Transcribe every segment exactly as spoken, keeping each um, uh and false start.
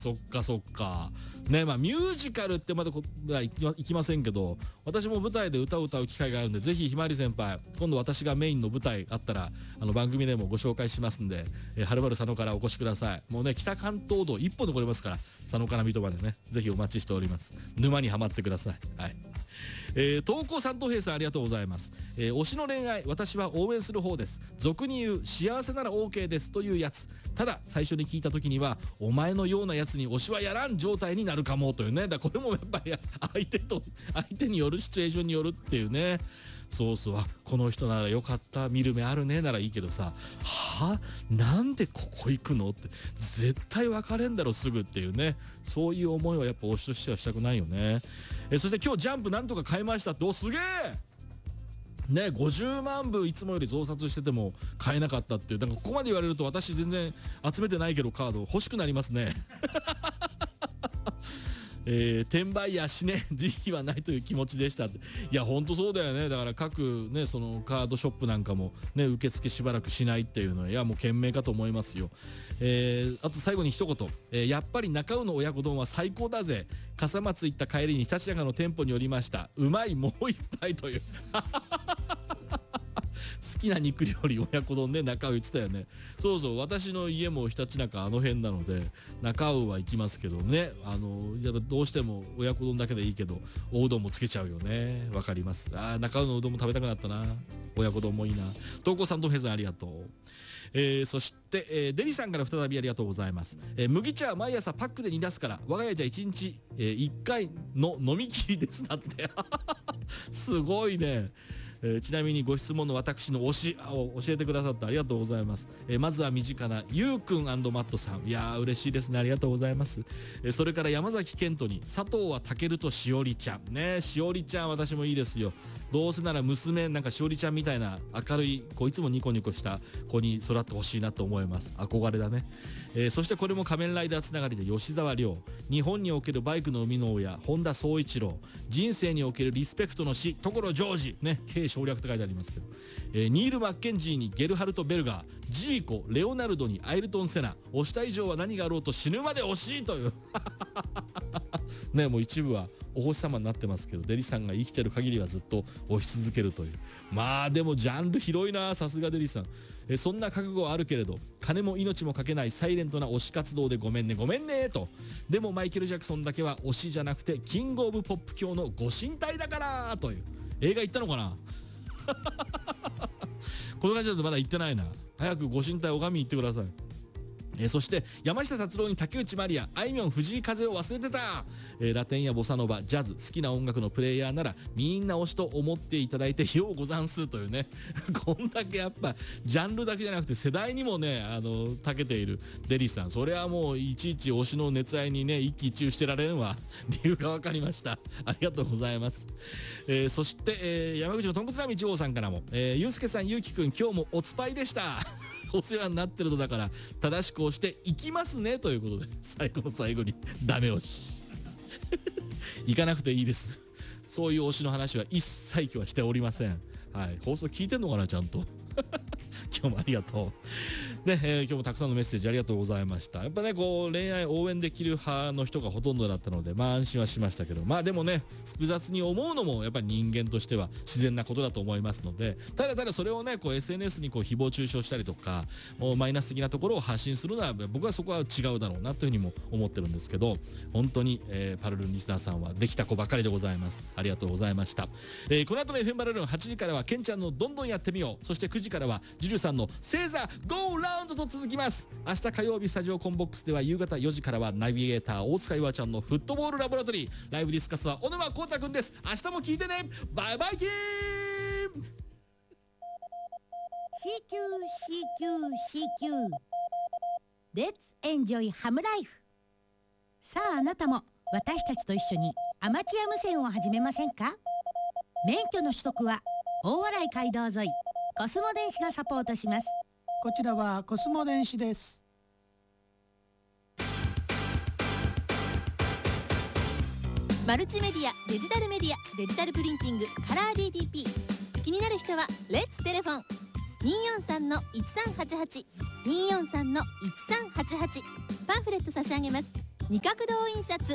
そっかそっかね。まあミュージカルってまだこいきま、いきませんけど、私も舞台で歌を歌う機会があるんで、ぜひひまわり先輩今度私がメインの舞台あったらあの番組でもご紹介しますんで、えー、はるばる佐野からお越しください。もうね北関東道一本で来れますから、佐野から水戸までね、ぜひお待ちしております。沼にはまってください。はい。えー、投稿三等兵さんありがとうございます。えー、推しの恋愛私は応援する方です。俗に言う幸せなら OK ですというやつ。ただ最初に聞いた時にはお前のようなやつに推しはやらん状態になるかもというね。だこれもやっぱり相手と相手によるシチュエーションによるっていうね。そうそう、あこの人ならよかった見る目あるねならいいけどさ、はなんでここ行くのって絶対別れんだろすぐっていうね。そういう思いはやっぱ推しとしてはしたくないよね。えそして今日ジャンプなんとか買いましたって、おすげえね、ごじゅうまんぶいつもより増刷してても買えなかったっていう。だからここまで言われると私全然集めてないけどカード欲しくなりますね。えー、転売やしね慈悲はないという気持ちでしたって。いやほんとそうだよね。だから各ねそのカードショップなんかもね受付しばらくしないっていうのは、いやもう賢明かと思いますよ。えー、あと最後に一言、えー、やっぱり中尾の親子丼は最高だぜ。笠松行った帰りにひたちなかの店舗に寄りました。うまいもう一杯という好きな肉料理親子丼ね、中尾言ってたよね。そうそう、私の家もひたちなかあの辺なので中尾は行きますけどね。あのやっぱどうしても親子丼だけでいいけどおうどんもつけちゃうよね。わかります。あ中尾のうどんも食べたくなったな。親子丼もいいな。投稿さんとヘザンありがとう。えー、そして、えー、デリさんから再びありがとうございます。えー、麦茶は毎朝パックで煮出すから我が家じゃいちにち、えー、いっかいの飲み切りですだってすごいね。えー、ちなみにご質問の私の推しを教えてくださってありがとうございます。えー、まずは身近なゆうくん&マットさん、いやー嬉しいですね、ありがとうございます。えー、それから山崎賢人に佐藤はたけるとしおりちゃんね。しおりちゃん私もいいですよ。どうせなら娘なんかしおりちゃんみたいな明るいこういつもニコニコした子に育ってほしいなと思います。憧れだね。えー、そしてこれも仮面ライダーつながりで吉沢亮、日本におけるバイクの生みの親本田宗一郎、人生におけるリスペクトの師所ジョージね、K省略って書いてありますけど、えー、ニール・マッケンジーにゲルハルト・ベルガー、ジーコ、レオナルドにアイルトン・セナ、推した以上は何があろうと死ぬまで推しいというね、もう一部はお星様になってますけど、デリさんが生きてる限りはずっと推し続けるという。まあでもジャンル広いな、さすがデリさん。えそんな覚悟はあるけれど金も命もかけないサイレントな推し活動でごめんねごめんねと。でもマイケル・ジャクソンだけは推しじゃなくてキングオブポップ教のご神体だからという。映画行ったのかなこの感じだとまだ行ってないな。早くご神体拝みに行ってください。えー、そして山下達郎に竹内まりや、あいみょん、藤井風を忘れてた、えー、ラテンやボサノバ、ジャズ、好きな音楽のプレイヤーならみんな推しと思っていただいてようござんすというねこんだけやっぱジャンルだけじゃなくて世代にもねあの長けているデリさん、それはもういちいち推しの熱愛にね一喜一憂してられんわ。理由が分かりました。ありがとうございます。えー、そして、えー、山口のとんこつラーメンいち号さんからも、えー、ゆうすけさん、ゆうきくん今日もおつぱいでしたお世話になってるのだから正しく押していきますねということで、最後の最後にダメ押し行かなくていいです。そういう推しの話は一切今日はしておりません。はい、放送聞いてんのかなちゃんと今日もありがとうね、えー、今日もたくさんのメッセージありがとうございました。やっぱねこう恋愛応援できる派の人がほとんどだったのでまあ安心はしましたけど、まあでもね複雑に思うのもやっぱり人間としては自然なことだと思いますので、ただただそれをねこう エスエヌエス にこう誹謗中傷したりとかマイナス的なところを発信するのは僕はそこは違うだろうなというふうにも思ってるんですけど、本当に、えー、パルルンリスナーさんはできた子ばかりでございます。ありがとうございました。えー、この後の エフエム パルルンはちじからはケンちゃんのどんどんやってみよう、そしてくじからはジュジュさんの星座ゴーラウンドと続きます。明日火曜日スタジオコンボックスでは夕方よじからはナビゲーター大塚岩ちゃんのフットボールラボラトリー、ライブディスカスは小沼孝太くんです。明日も聞いてね。バイバイキーンシーキュー シーキュー シーキュー レッツエンジョイハムライフ。さああなたも私たちと一緒にアマチュア無線を始めませんか。免許の取得は大洗街道沿いコスモ電子がサポートします。 こちらはコスモ電子です。 マルチメディア、デジタルメディア、デジタルプリンティング、カラー ディーティーピー。 気になる人はレッツテレフォン にーよんさんのいちさんはちはち にーよんさんのいちさんはちはち。パンフレット差し上げます。 二角堂印刷。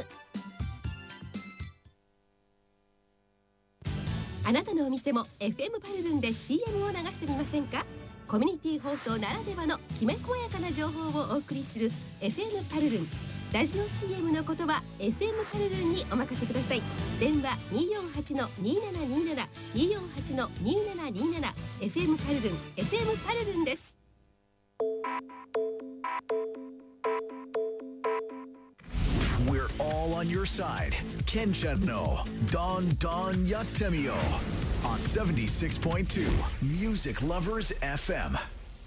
あなたのお店も エフエム パルルンで シーエム を流してみませんか。コミュニティ放送ならではのきめ細やかな情報をお送りする エフエム パルルン。ラジオ シーエム のことは エフエム パルルンにお任せください。電話 にーよんはちのにーななにーなな にーよんはちのにーななにーなな エフエム パルルン エフエム パルルンです。 We're all on your side. Kenchan no Don Don Yatemio on seventy-six point two Music Lovers エフエム。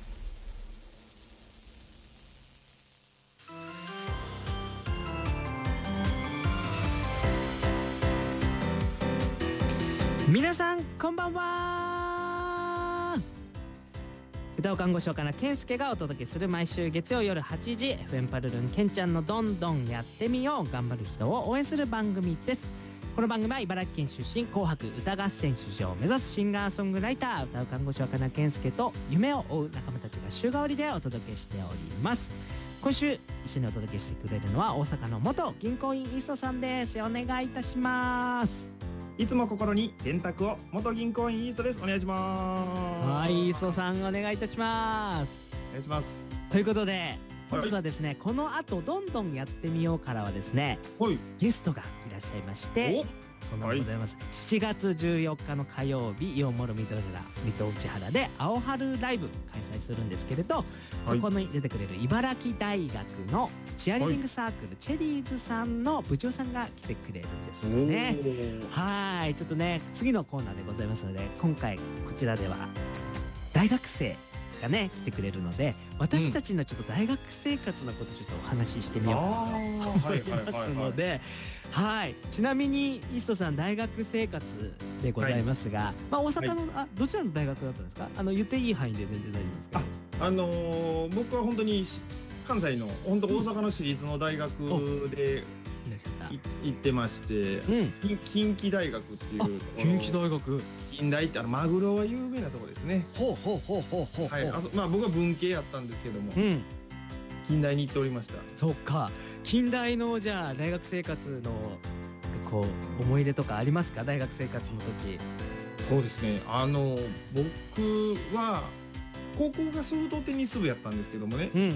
皆さんこんばんは。歌う看護師岡名健介がお届けする毎週月曜夜はちじ エフエム パルルンケンちゃんのどんどんやってみよう。頑張る人を応援する番組です。この番組は茨城県出身、紅白歌合戦出場を目指すシンガーソングライター、歌う看護師岡名健介と夢を追う仲間たちが週替わりでお届けしております。今週一緒にお届けしてくれるのは大阪の元銀行員磯さんです。お願いいたします。 いつも心に電卓を、元銀行員イーストです。お願いします。 はい、磯さんお願いいたします。 お願いします。 ということで本日はですね、はい、この後どんどんやってみようからはですね、はい、ゲストがいらっしゃいまして、そんなでございます、はい、しちがつじゅうよっかの火曜日、イオンモール水戸原水戸内原で青春ライブ開催するんですけれど、はい、そこに出てくれる茨城大学のチアリーディングサークル、はい、チェリーズさんの部長さんが来てくれるんですよね。はい、ちょっとね次のコーナーでございますので、今回こちらでは大学生がね来てくれるので、私たちのちょっと大学生活のことちょっとお話ししてみようかと思いますので、はい、ちなみにイストさん大学生活でございますが、はい、まあ大阪の、はい、あどちらの大学だったんですか？あの言っていい範囲で全然大丈夫ですか？ あ、あのー、僕は本当に関西の本当大阪の私立の大学で行ってまして、うん、近畿大学っていう。 近畿大学。 近大ってあのマグロは有名なところですね。 ほうほうほうほうほう。 はい、あそまあ僕は文系やったんですけども、うん、近大に行っておりました。 そっか、近大のじゃあ大学生活のこう思い出とかありますか？大学生活の時。 そうですね。あの僕は高校がソフトテニス部やったんですけどもね。うんうんうんうん。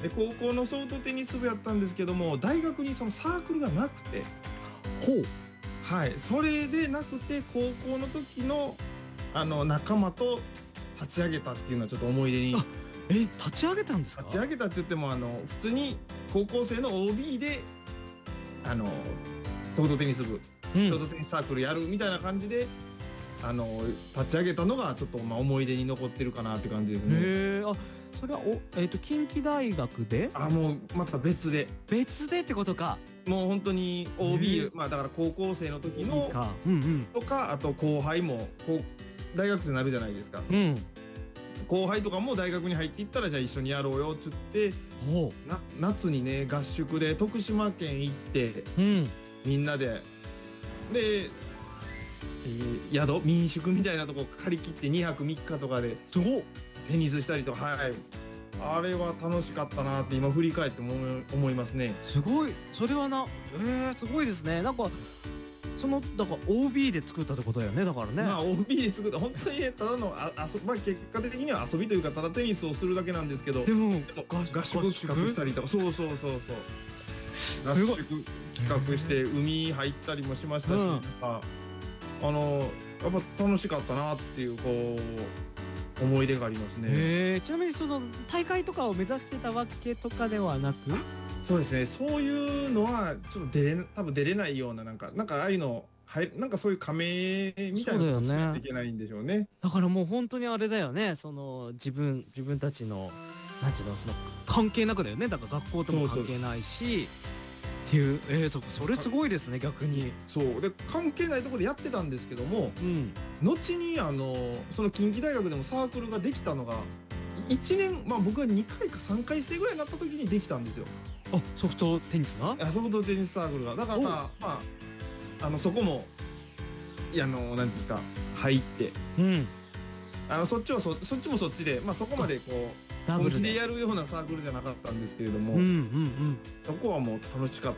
で高校のソフトテニス部やったんですけども、大学にそのサークルがなくて。 ほう。 はい、それでなくて高校の時のあの仲間と立ち上げたっていうのはちょっと思い出に。 え、立ち上げたんですか？ 立ち上げたって言ってもあの普通に高校生の オービー であのソフトテニス部、うん、ソフトテニスサークルやるみたいな感じであの立ち上げたのがちょっとまあ思い出に残ってるかなって感じですね。 へー、あ、それはお、えーと、近畿大学で？ あ、もうまた別で。 別でってことか。 もう本当に オービー、まあだから高校生の時のうんうん、とか、あと後輩もこう大学生になるじゃないですか。うん、後輩とかも大学に入っていったらじゃあ一緒にやろうよって言って、な夏にね合宿で徳島県行って、うん、みんなでで、えー、宿民宿みたいなとこ借り切ってにはくみっかとかでテニスしたりとか、はい。あれは楽しかったなって今振り返っても思いますね。 すごい、それはな、えー、すごいですね。なんかそのだから オービー で作ったってことだよね。だからね。 まあ オービー で作った本当にねただのあ遊まあ結果的には遊びというかただテニスをするだけなんですけど。 でも合宿企画したりとか、そうそうそうそう。すごい企画して海入ったりもしましたし、うん、あ, あのやっぱ楽しかったなっていうこう。思い出がありますね。 へー、ちなみにその大会とかを目指してたわけとかではなく？ そうですね。そういうのはちょっと出れ多分出れないようななんかなんかああいうのはいなんかそういう加盟みたいなのをしないといけないんでしょうね。 だからもう本当にあれだよね。その自分自分たちのなんていうのその関係なくだよね。だから学校とも関係ないし。そうそうっていう、えー、そ, それすごいですね逆に。 そうで関係ないところでやってたんですけども、うん、後にあのその近畿大学でもサークルができたのがいちねん、まあ僕はにかいかさんかい生ぐらいになった時にできたんですよ。 あ、ソフトテニスが？ ソフトテニスサークルがだからまああのそこもいやあのなんですか入って、うん、あのそっちは そ, そっちもそっちでまあそこまでこう本気でやるようなサークルじゃなかったんですけれども、そこはもう楽しかっ